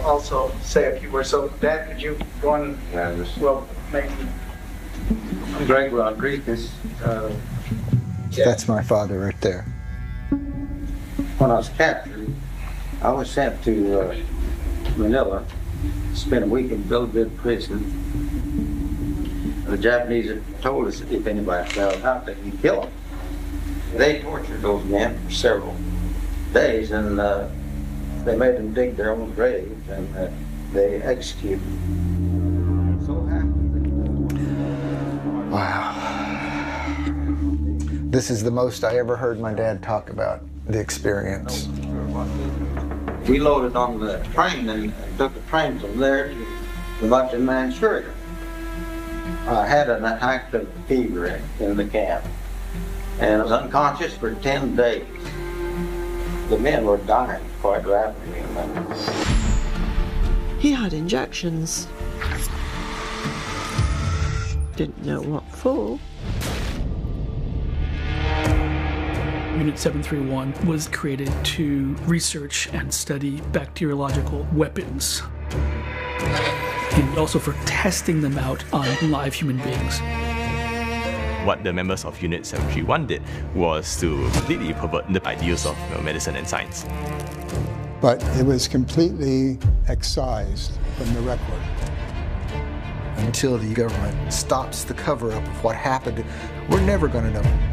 also say a few words. So, Dad, could you go on? Well, maybe. I'm Greg Rodriguez. That's my father right there. When I was captured, I was sent to Manila, spent a week in Bilibid prison. The Japanese had told us that if anybody found out, they could kill them. They tortured those men for several days, and they made them dig their own graves, and they executed them. So happened. Wow. This is the most I ever heard my dad talk about the experience. We loaded on the train and took the train from there to the much in Manchuria. I had an active fever in the camp, and I was unconscious for 10 days. The men were dying quite rapidly. He had injections. Didn't know what for. Unit 731 was created to research and study bacteriological weapons, and also for testing them out on live human beings. What the members of Unit 731 did was to completely pervert the ideals of medicine and science. But it was completely excised from the record. Until the government stops the cover-up of what happened, we're never going to know.